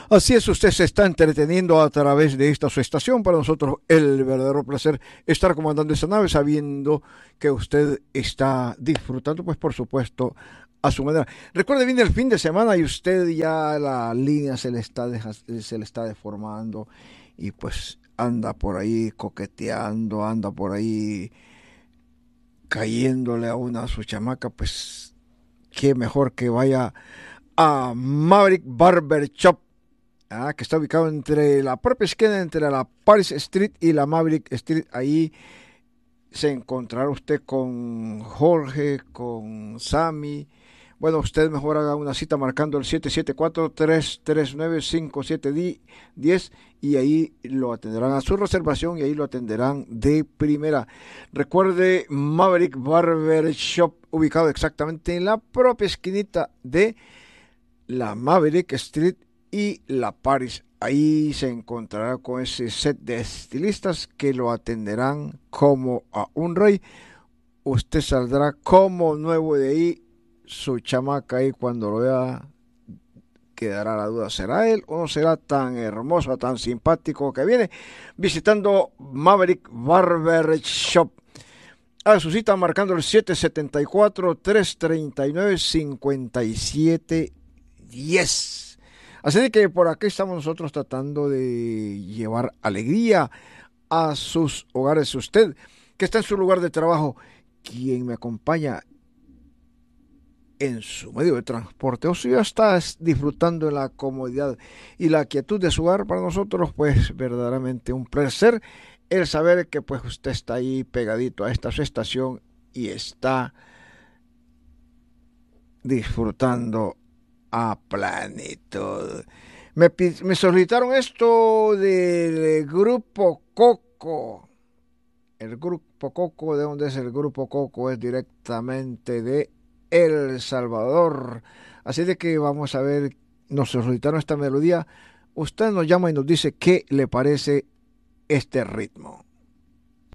Así es, usted se está entreteniendo a través de esta su estación. Para nosotros el verdadero placer estar comandando esta nave sabiendo que usted está disfrutando, pues por supuesto, a su manera. Recuerde, viene el fin de semana y usted ya la línea se le está deformando y pues anda por ahí coqueteando, anda por ahí cayéndole a una a su chamaca, pues qué mejor que vaya a Maverick Barber Shop, que está ubicado entre la propia esquina, entre la Paris Street y la Maverick Street. Ahí se encontrará usted con Jorge, con Sammy. Bueno, usted mejor haga una cita marcando el 774-339-5710 y ahí lo atenderán a su reservación y ahí lo atenderán de primera. Recuerde, Maverick Barber Shop, ubicado exactamente en la propia esquinita de la Maverick Street y la Paris. Ahí se encontrará con ese set de estilistas que lo atenderán como a un rey. Usted saldrá como nuevo de ahí. Su chamaca ahí cuando lo vea quedará la duda, ¿será él o no será tan hermoso, tan simpático que viene visitando Maverick Barber Shop? A su cita marcando el 774-339-5710. Así de que por aquí estamos nosotros tratando de llevar alegría a sus hogares. Usted que está en su lugar de trabajo, quien me acompaña en su medio de transporte, o si ya está disfrutando de la comodidad y la quietud de su hogar, para nosotros pues verdaderamente un placer el saber que pues usted está ahí pegadito a esta su estación y está disfrutando a plenitud. Me solicitaron esto del grupo Coco. El grupo Coco, ¿de dónde es el grupo Coco? Es directamente de El Salvador. Así de que vamos a ver, nos solicitaron esta melodía. Usted nos llama y nos dice qué le parece este ritmo.